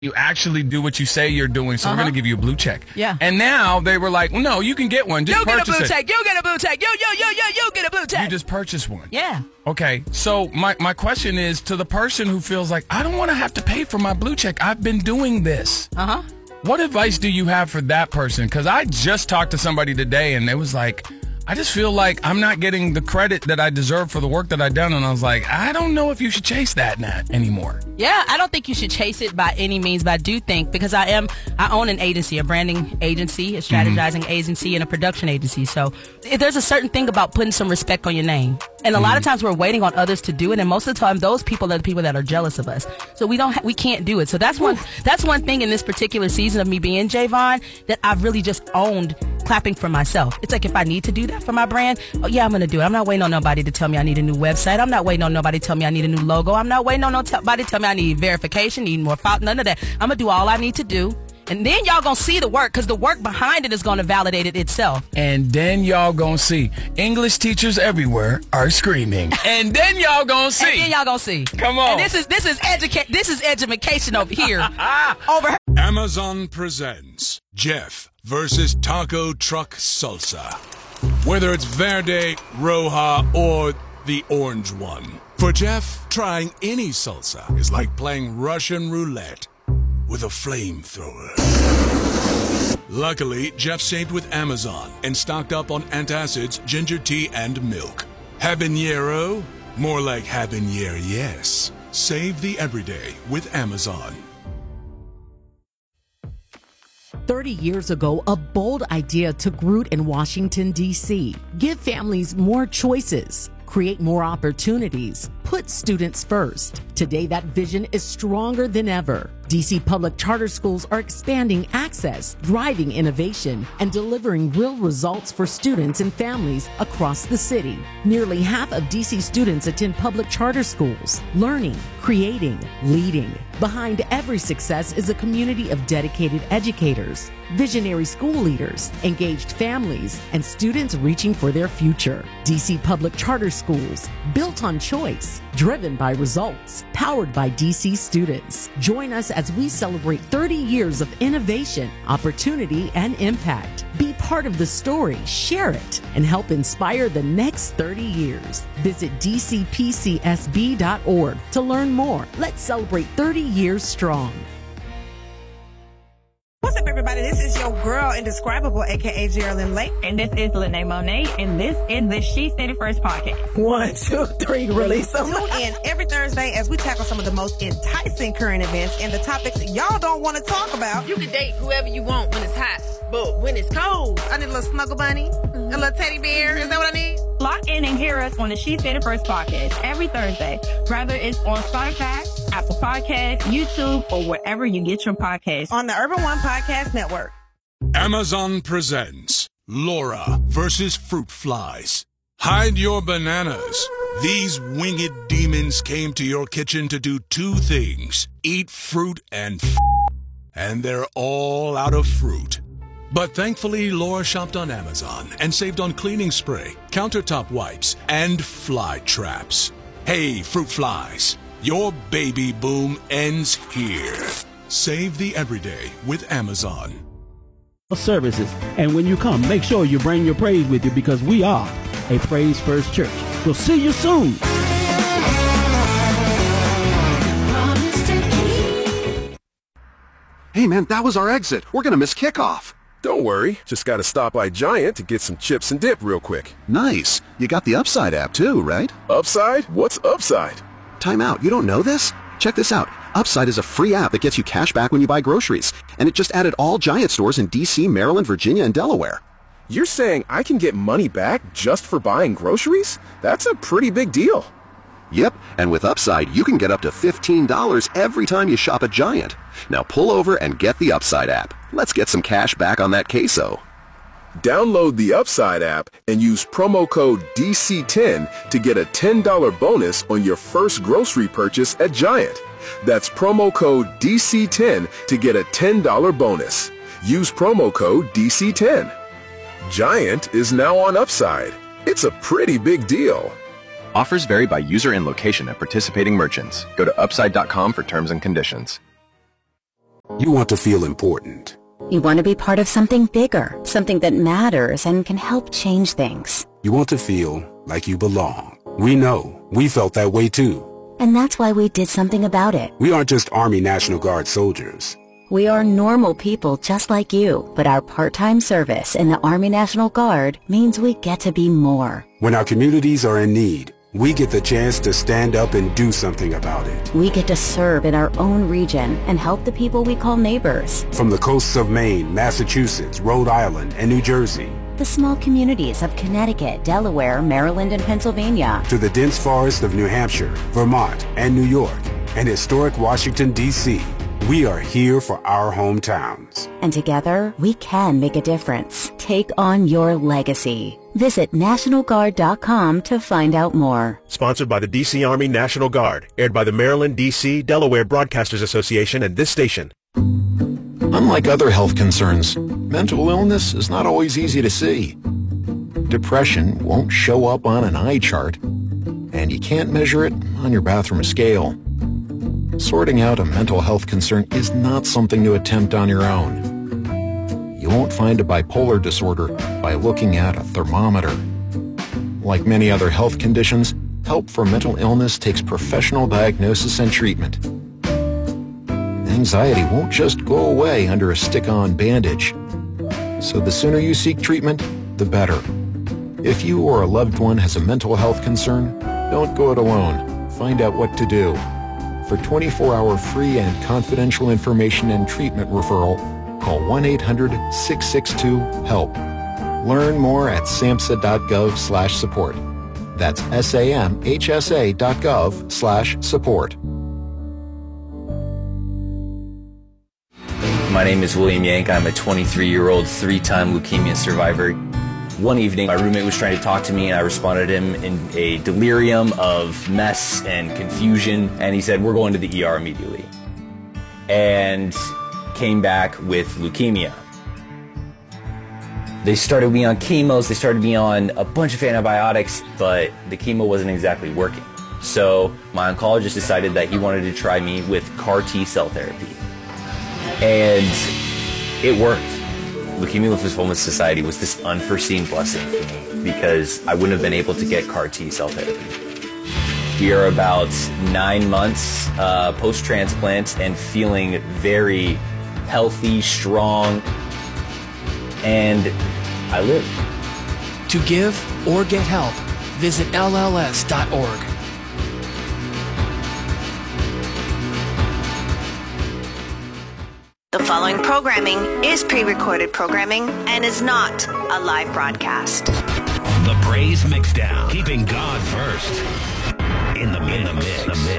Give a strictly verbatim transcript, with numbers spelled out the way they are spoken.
you actually do what you say you're doing, so Uh-huh. we're going to give you a blue check. Yeah. And now they were like, no, you can get one. Just You get a purchase blue it. check. You get a blue check. You, you, you, you, you get a blue check. You just purchase one. Yeah. Okay, so my, my question is to the person who feels like, I don't want to have to pay for my blue check. I've been doing this. Uh-huh. What advice do you have for that person? Because I just talked to somebody today, and it was like, I just feel like I'm not getting the credit that I deserve for the work that I've done. And I was like, I don't know if you should chase that now anymore. Yeah, I don't think you should chase it by any means, but I do think, because I am, I own an agency, a branding agency, a strategizing mm-hmm. agency, and a production agency. So if there's a certain thing about putting some respect on your name. And a mm-hmm. lot of times we're waiting on others to do it, and most of the time those people are the people that are jealous of us. So we don't, ha- we can't do it. So that's one, that's one thing in this particular season of me being Javon that I've really just owned clapping for myself. It's like, if I need to do that for my brand, oh yeah, I'm going to do it. I'm not waiting on nobody to tell me I need a new website. I'm not waiting on nobody to tell me I need a new logo. I'm not waiting on nobody to tell me I need verification, need more file, none of that. I'm going to do all I need to do. And then y'all gonna see the work, because the work behind it is gonna validate it itself. And then y'all gonna see English teachers everywhere are screaming. And then y'all gonna see. And then y'all gonna see. Come on. And this is this is educate. This is education over here. over. Amazon presents Jeff versus Taco Truck Salsa. Whether it's Verde, Roja, or the orange one. For Jeff, trying any salsa is like playing Russian roulette with a flamethrower. Luckily, Jeff saved with Amazon and stocked up on antacids, ginger tea, and milk. Habanero? More like habanero, yes. Save the everyday with Amazon. thirty years ago, a bold idea took root in Washington, D C Give families more choices, create more opportunities, put students first. Today, that vision is stronger than ever. D C public charter schools are expanding access, driving innovation, and delivering real results for students and families across the city. Nearly half of D C students attend public charter schools, learning, creating, leading. Behind every success is a community of dedicated educators, visionary school leaders, engaged families, and students reaching for their future. D C public charter schools, built on choice, driven by results, powered by D C students. Join us as we celebrate thirty years of innovation, opportunity, and impact. Be part of the story, share it, and help inspire the next thirty years. Visit d c p c s b dot org to learn more. Let's celebrate thirty years strong. What's up, everybody? This is your girl, Indescribable, a k a. Geraldine Lake. And this is Lene Monet, and this is the She Said It First podcast. One, two, three, release them. Tune in every Thursday as we tackle some of the most enticing current events and the topics y'all don't want to talk about. You can date whoever you want when it's hot, but when it's cold, I need a little snuggle bunny, mm-hmm. a little teddy bear. Is that what I need? Lock in and hear us on the She Said It First podcast every Thursday, whether it's on Spotify, Apple Podcasts, YouTube, or wherever you get your podcasts. On the Urban One Podcast Network. Amazon presents Laura versus Fruit Flies. Hide your bananas. These winged demons came to your kitchen to do two things: eat fruit and f***, and they're all out of fruit. But thankfully, Laura shopped on Amazon and saved on cleaning spray, countertop wipes, and fly traps. Hey, fruit flies, your baby boom ends here. Save the everyday with Amazon. Services, and when you come, make sure you bring your praise with you, because we are a Praise First Church. We'll see you soon. Hey man, that was our exit. We're gonna miss kickoff. Don't worry, just gotta stop by Giant to get some chips and dip real quick. Nice. You got the Upside app too, right? Upside? What's Upside? Time out, you don't know this? Check this out. Upside is a free app that gets you cash back when you buy groceries, and it just added all Giant stores in D C, Maryland, Virginia, and Delaware. You're saying I can get money back just for buying groceries? That's a pretty big deal. Yep, and with Upside, you can get up to fifteen dollars every time you shop at Giant. Now pull over and get the Upside app. Let's get some cash back on that queso. Download the Upside app and use promo code D C ten to get a ten dollar bonus on your first grocery purchase at Giant. That's promo code D C ten to get a ten dollar bonus. Use promo code D C ten. Giant is now on Upside. It's a pretty big deal. Offers vary by user and location at participating merchants. Go to upside dot com for terms and conditions. You want to feel important. You want to be part of something bigger, something that matters and can help change things. You want to feel like you belong. We know. We felt that way too. And that's why we did something about it. We aren't just Army National Guard soldiers. We are normal people just like you, but our part-time service in the Army National Guard means we get to be more. When our communities are in need, we get the chance to stand up and do something about it. We get to serve in our own region and help the people we call neighbors. From the coasts of Maine, Massachusetts, Rhode Island, and New Jersey. The small communities of Connecticut, Delaware, Maryland, and Pennsylvania. To the dense forest of New Hampshire, Vermont, and New York, and historic Washington, D C We are here for our hometowns. And together, we can make a difference. Take on your legacy. Visit National Guard dot com to find out more. Sponsored by the D C Army National Guard. Aired by the Maryland, D C, Delaware Broadcasters Association and this station. Unlike other health concerns, mental illness is not always easy to see. Depression won't show up on an eye chart, and you can't measure it on your bathroom scale. Sorting out a mental health concern is not something to attempt on your own. You won't find a bipolar disorder by looking at a thermometer. Like many other health conditions, help for mental illness takes professional diagnosis and treatment. Anxiety won't just go away under a stick-on bandage. So the sooner you seek treatment, the better. If you or a loved one has a mental health concern, don't go it alone. Find out what to do. For twenty-four hour free and confidential information and treatment referral, call one eight hundred six six two HELP. Learn more at samhsa.gov slash support. That's S-A-M-H-S-A dot gov slash support. My name is William Yank. I'm a twenty-three-year-old three-time leukemia survivor. One evening, my roommate was trying to talk to me, and I responded to him in a delirium of mess and confusion, and he said, we're going to the E R immediately. And came back with leukemia. They started me on chemos, they started me on a bunch of antibiotics, but the chemo wasn't exactly working. So my oncologist decided that he wanted to try me with CAR T-cell therapy. And it worked. Leukemia Lymphoma Society was this unforeseen blessing for me because I wouldn't have been able to get CAR T-cell therapy. We are about nine months uh, post-transplant and feeling very healthy, strong, and I live. To give or get help, visit L L S dot org. The following programming is pre-recorded programming and is not a live broadcast. The Praise Mixdown, keeping God first. In the mix. In the mix. The mix.